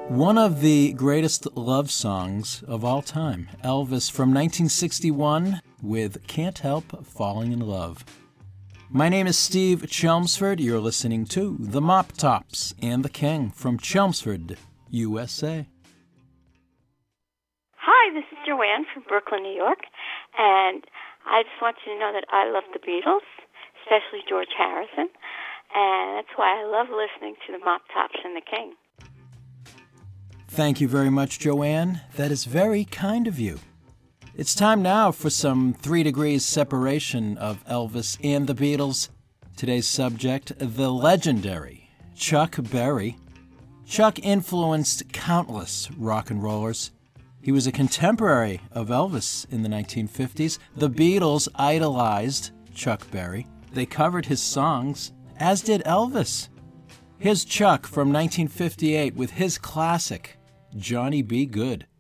One of the greatest love songs of all time, Elvis from 1961 with Can't Help Falling in Love. My name is Steve Chelmsford. You're listening to The Mop Tops and the King from Chelmsford, USA. Hi, this is Joanne from Brooklyn, New York, and I just want you to know that I love the Beatles, especially George Harrison, and that's why I love listening to The Mop Tops and the King. Thank you very much, Joanne. That is very kind of you. It's time now for some 3 degrees separation of Elvis and the Beatles. Today's subject, the legendary Chuck Berry. Chuck influenced countless rock and rollers. He was a contemporary of Elvis in the 1950s. The Beatles idolized Chuck Berry. They covered his songs, as did Elvis. Here's Chuck from 1958 with his classic, Johnny B. Good.